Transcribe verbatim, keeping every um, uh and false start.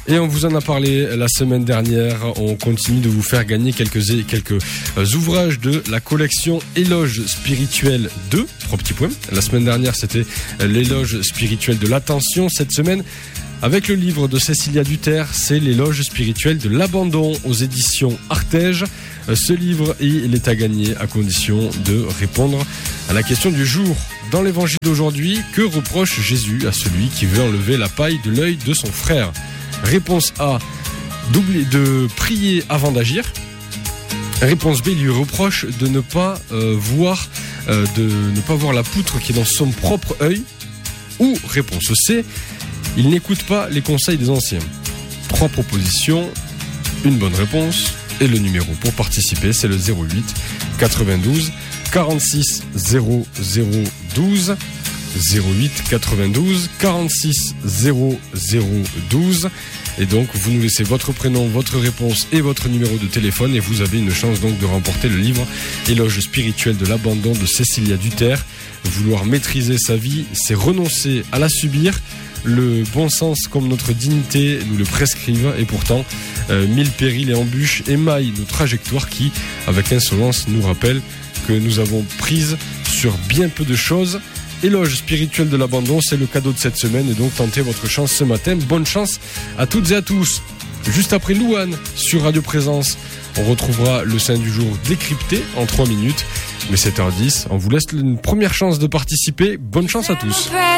Et on vous en a parlé la semaine dernière. On continue de vous faire gagner quelques, quelques ouvrages de la collection Éloge spirituelle deux. Trois petits points. La semaine dernière, c'était l'éloge spirituel de l'attention. Cette semaine, avec le livre de Cécilia Duterre, c'est l'éloge spirituel de l'abandon aux éditions Artege. Ce livre, il est à gagner à condition de répondre à la question du jour. Dans l'évangile d'aujourd'hui, que reproche Jésus à celui qui veut enlever la paille de l'œil de son frère ? Réponse A, de prier avant d'agir. Réponse B, il lui reproche de ne pas euh, voir, euh, de ne pas voir la poutre qui est dans son propre œil. Ou réponse C, il n'écoute pas les conseils des anciens. Trois propositions, une bonne réponse. Et le numéro pour participer, c'est le zéro huit quatre-vingt-douze quarante-six zéro zéro douze. zéro huit quatre-vingt-douze quarante-six zéro zéro douze. Et donc, vous nous laissez votre prénom, votre réponse et votre numéro de téléphone. Et vous avez une chance donc de remporter le livre Éloge spirituel de l'abandon de Cécilia Duterre. Vouloir maîtriser sa vie, c'est renoncer à la subir. Le bon sens comme notre dignité nous le prescrivent et pourtant euh, mille périls et embûches émaillent nos trajectoires qui, avec insolence, nous rappellent que nous avons prise sur bien peu de choses. Éloge spirituel de l'abandon, c'est le cadeau de cette semaine et donc tentez votre chance ce matin. Bonne chance à toutes et à tous. Juste après Louane sur Radio Présence, on retrouvera le saint du jour décrypté en trois minutes. Mais sept heures dix, on vous laisse une première chance de participer. Bonne chance à tous.